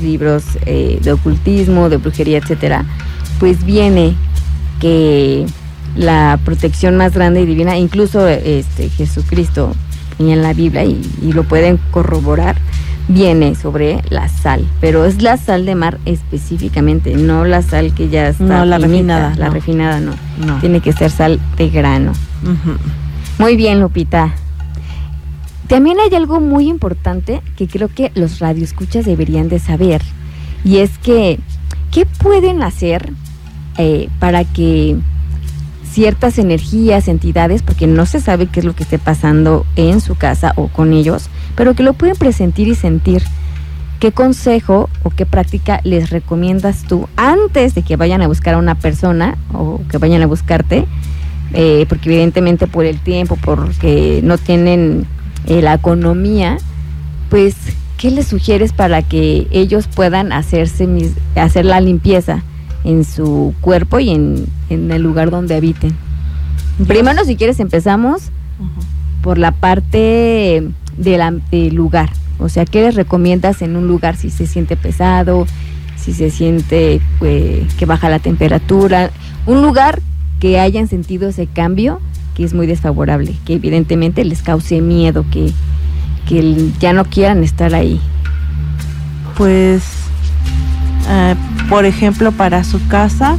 libros de ocultismo, de brujería, etcétera, pues viene que la protección más grande y divina, incluso Jesucristo en la Biblia, y lo pueden corroborar, viene sobre la sal, pero es la sal de mar específicamente, no la sal que ya está no la finita, refinada, la no. refinada no, tiene que ser sal de grano. Uh-huh. Muy bien, Lupita. También hay algo muy importante que creo que los radioescuchas deberían de saber, y es que ¿qué pueden hacer para que ciertas energías, entidades, porque no se sabe qué es lo que esté pasando en su casa o con ellos, pero que lo pueden presentir y sentir? ¿Qué consejo o qué práctica les recomiendas tú antes de que vayan a buscar a una persona o que vayan a buscarte? Porque evidentemente por el tiempo, porque no tienen la economía, pues, ¿qué les sugieres para que ellos puedan hacer la limpieza en su cuerpo y en el lugar donde habiten? Primero, si quieres, empezamos por la parte del lugar. O sea, ¿qué les recomiendas en un lugar si se siente pesado, si se siente que baja la temperatura? Un lugar que hayan sentido ese cambio, que es muy desfavorable, que evidentemente les cause miedo, que ya no quieran estar ahí. Pues, por ejemplo, para su casa,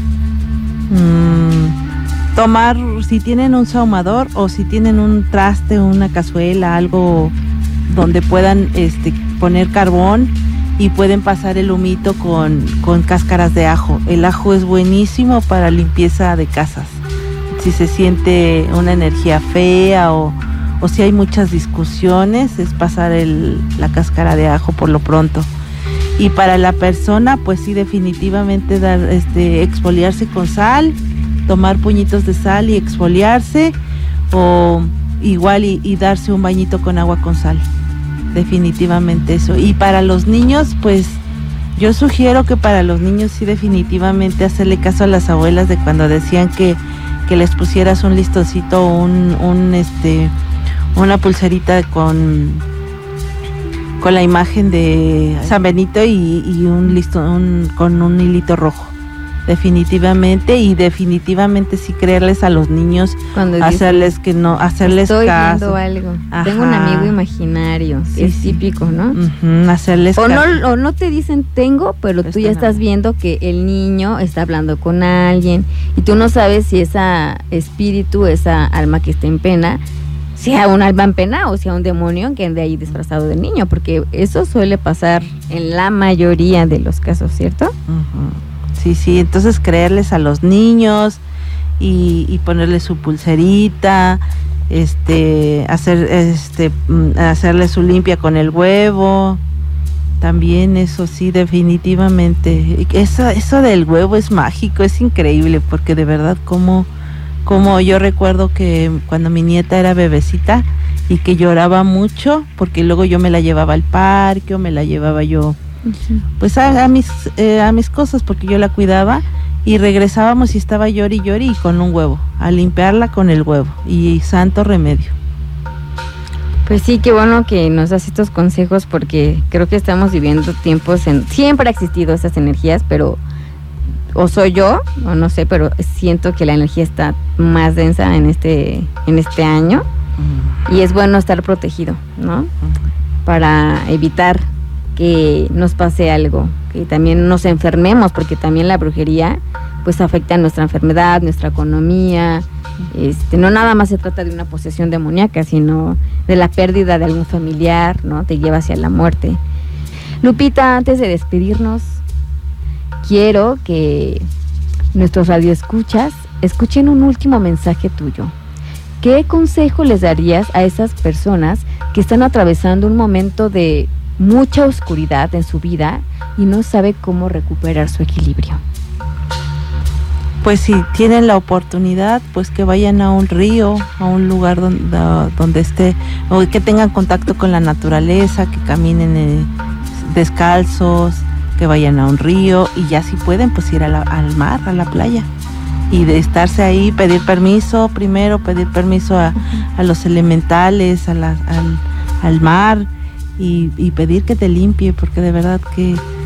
tomar, si tienen un sahumador o si tienen un traste, una cazuela, algo donde puedan poner carbón y pueden pasar el humito con cáscaras de ajo. El ajo es buenísimo para limpieza de casas. Si se siente una energía fea o si hay muchas discusiones, es pasar la cáscara de ajo por lo pronto. Y para la persona, pues sí, definitivamente exfoliarse con sal, tomar puñitos de sal y exfoliarse, o igual y darse un bañito con agua con sal. Definitivamente eso. Y para los niños, pues yo sugiero que para los niños sí, definitivamente hacerle caso a las abuelas de cuando decían que les pusieras un listoncito, una pulserita con la imagen de San Benito y un listón con un hilito rojo. Definitivamente sí creerles a los niños, cuando hacerles que no, hacerles estoy caso. Viendo algo. Ajá. Tengo un amigo imaginario, sí, es típico, ¿no? Uh-huh, hacerles o caso. O no te dicen tengo, pero tú ya estás viendo que el niño está hablando con alguien y tú no sabes si esa espíritu, esa alma que está en pena, sea un alma en pena o sea un demonio que ande ahí disfrazado de niño, porque eso suele pasar en la mayoría de los casos, ¿cierto? Uh-huh. Sí, entonces creerles a los niños y ponerles su pulserita, hacerle su limpia con el huevo. También eso sí, definitivamente. Eso del huevo es mágico, es increíble, porque de verdad como yo recuerdo que cuando mi nieta era bebecita y que lloraba mucho, porque luego yo me la llevaba al parque o me la llevaba yo pues a mis cosas, porque yo la cuidaba, y regresábamos y estaba llori y con un huevo, a limpiarla con el huevo, y santo remedio. Pues sí, qué bueno que nos das estos consejos, porque creo que estamos viviendo tiempos siempre ha existido esas energías, pero o soy yo, o no sé, pero siento que la energía está más densa en este año, y es bueno estar protegido, ¿no? Para evitar que nos pase algo, que también nos enfermemos, porque también la brujería pues afecta a nuestra enfermedad, nuestra economía. No nada más se trata de una posesión demoníaca, sino de la pérdida de algún familiar, ¿no? Te lleva hacia la muerte. Lupita, antes de despedirnos, quiero que nuestros radioescuchas escuchen un último mensaje tuyo. ¿Qué consejo les darías a esas personas que están atravesando un momento de mucha oscuridad en su vida y no sabe cómo recuperar su equilibrio? Pues si tienen la oportunidad, pues que vayan a un río, a un lugar donde esté, o que tengan contacto con la naturaleza, que caminen descalzos, que vayan a un río, y ya si pueden, pues ir al mar, a la playa, y de estarse ahí, pedir permiso a los elementales, al mar, y pedir que te limpie, porque de verdad que